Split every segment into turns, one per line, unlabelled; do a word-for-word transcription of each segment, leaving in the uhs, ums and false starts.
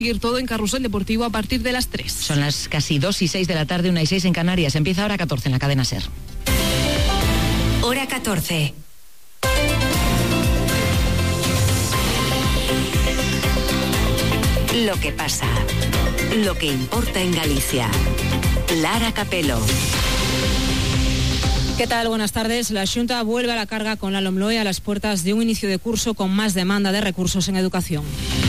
Ir todo en Carrusel Deportivo a partir de las tres.
Son las casi dos y seis de la tarde, una y seis en Canarias. Empieza Hora catorce en la cadena SER.
Hora catorce. Lo que pasa, lo que importa en Galicia. Lara Capelo.
¿Qué tal? Buenas tardes. La Xunta vuelve a la carga con la LOMLOE a las puertas de un inicio de curso con más demanda de recursos en educación.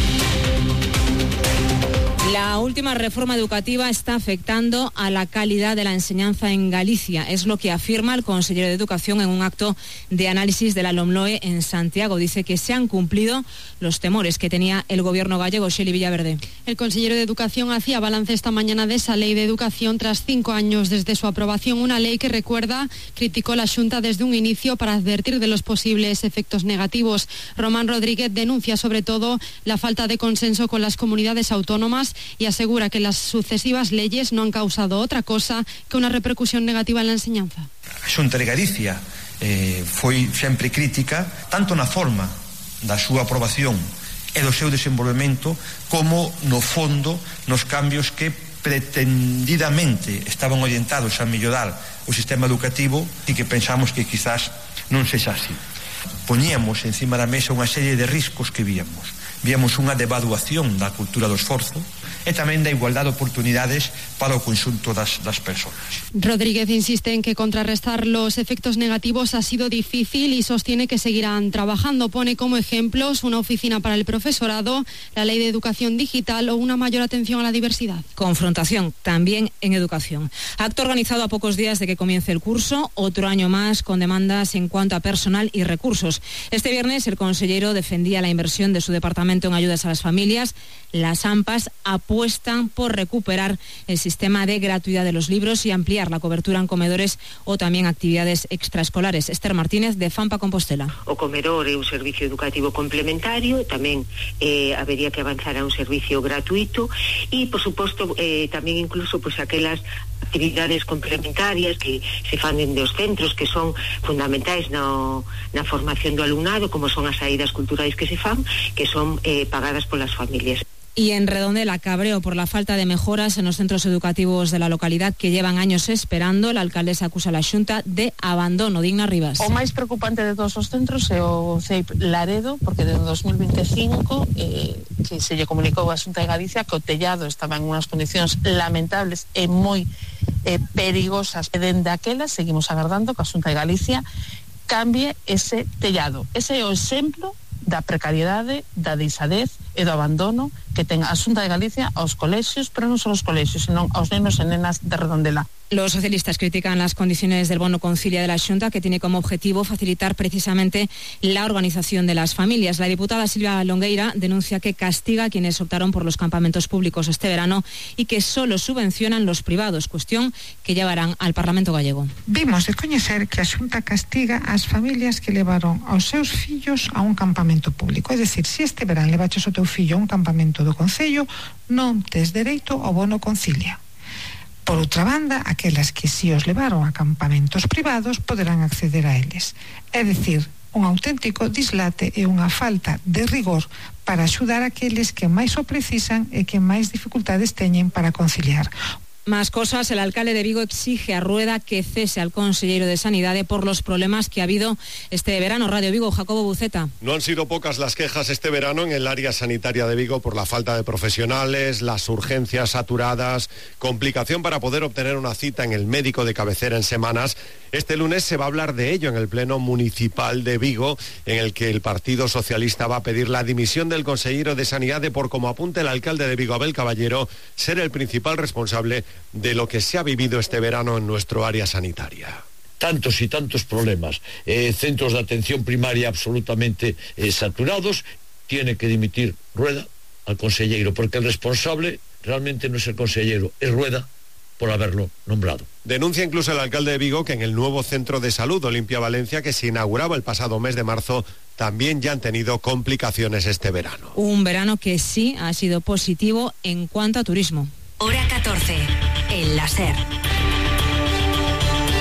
La última reforma educativa está afectando a la calidad de la enseñanza en Galicia. Es lo que afirma el consejero de Educación en un acto de análisis de la LOMLOE en Santiago. Dice que se han cumplido los temores que tenía el gobierno gallego. Xeli Villaverde.
El consejero de Educación hacía balance esta mañana de esa ley de educación tras cinco años desde su aprobación. Una ley que, recuerda, criticó la Xunta desde un inicio para advertir de los posibles efectos negativos. Román Rodríguez denuncia sobre todo la falta de consenso con las comunidades autónomas y asegura que las sucesivas leyes no han causado otra cosa que una repercusión negativa en la enseñanza.
A Xunta de Galicia eh, foi sempre crítica tanto na forma da súa aprobación e do seu desenvolvemento como no fondo nos cambios que pretendidamente estaban orientados a mellorar o sistema educativo e que pensamos que quizás non sexa así. Poñíamos encima da mesa unha serie de riscos que víamos. Víamos unha devaluación da cultura do esforzo e tamén da igualdade de oportunidades para o conxunto das, das persoas.
Rodríguez insiste en que contrarrestar los efectos negativos ha sido difícil y sostiene que seguirán trabajando. Pone como ejemplos una oficina para el profesorado, la ley de educación digital o una mayor atención a la diversidad.
Confrontación también en educación. Acto organizado a pocos días de que comience el curso, otro año más con demandas en cuanto a personal y recursos. Este viernes el consejero defendía la inversión de su departamento en ayudas a las familias. Las AMPAs apuestan por recuperar el sistema de gratuidad de los libros y ampliar la cobertura en comedores o también actividades extraescolares. Esther Martínez, de FAMPA Compostela.
O comedor é un servicio educativo complementario, tamén eh, habería que avanzar a un servicio gratuito e, por suposto, eh, tamén incluso pues, aquelas actividades complementarias que se fan dende os centros que son fundamentais no, na formación do alumnado, como son as saídas culturais que se fan, que son eh, pagadas polas familias.
Y en Redondela, cabreo por la falta de mejoras en los centros educativos de la localidad que llevan años esperando. La alcaldesa acusa a la Xunta de abandono. Digna Rivas.
O máis preocupante de todos os centros é o C E I P Laredo, porque desde dos mil veinticinco eh, que se lle comunicou a Xunta de Galicia que o tellado estaba en unhas condicións lamentables e moi eh, perigosas. E dende aquela seguimos agardando que a Xunta de Galicia cambie ese tellado. Ese é o exemplo da precariedade, da deixadez e do abandono que ten a Xunta de Galicia aos colexios, pero non só aos colexios, senón aos nenos e nenas de Redondela.
Los socialistas critican las condiciones del bono concilia de la Xunta, que tiene como objetivo facilitar precisamente la organización de las familias. La diputada Silvia Longueira denuncia que castiga a quienes optaron por los campamentos públicos este verano y que solo subvencionan los privados, cuestión que llevarán al Parlamento gallego.
Vimos de coñecer que a Xunta castiga as familias que levaron aos seus fillos a un campamento público. É dicir, se este verán levaches o teu fillo a un campamento do Concello, non tes dereito ao bono concilia. Por outra banda, aquelas que si os levaron a campamentos privados poderán acceder a eles. É dicir, un auténtico dislate e unha falta de rigor para axudar aqueles que máis o precisan e que máis dificultades teñen para conciliar.
Más cosas, el alcalde de Vigo exige a Rueda que cese al consejero de Sanidade por los problemas que ha habido este verano. Radio Vigo, Jacobo Buceta.
No han sido pocas las quejas este verano en el área sanitaria de Vigo por la falta de profesionales, las urgencias saturadas, complicación para poder obtener una cita en el médico de cabecera en semanas. Este lunes se va a hablar de ello en el Pleno Municipal de Vigo, en el que el Partido Socialista va a pedir la dimisión del consejero de Sanidade por, como apunta el alcalde de Vigo, Abel Caballero, ser el principal responsable de lo que se ha vivido este verano en nuestro área sanitaria.
Tantos y tantos problemas, eh, centros de atención primaria absolutamente eh, saturados, tiene que dimitir Rueda al consejero, porque el responsable realmente no es el consejero, es Rueda por haberlo nombrado.
Denuncia incluso el alcalde de Vigo que en el nuevo centro de salud Olimpia Valencia, que se inauguraba el pasado mes de marzo, también ya han tenido complicaciones este verano.
Un verano que sí ha sido positivo en cuanto a turismo.
Hora catorce, en la SER.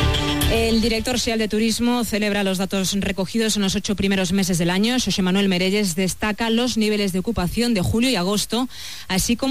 El director xeral de Turismo celebra los datos recogidos en los ocho primeros meses del año. Xosé Manuel Merelles destaca los niveles de ocupación de julio y agosto, así como